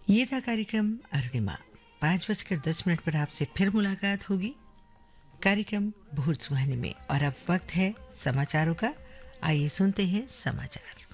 ये था कार्यक्रम अरुणिमा। 5:10 पर आपसे फिर मुलाकात होगी कार्यक्रम भोर सुहाने में। और अब वक्त है समाचारों का। आइए सुनते हैं समाचार।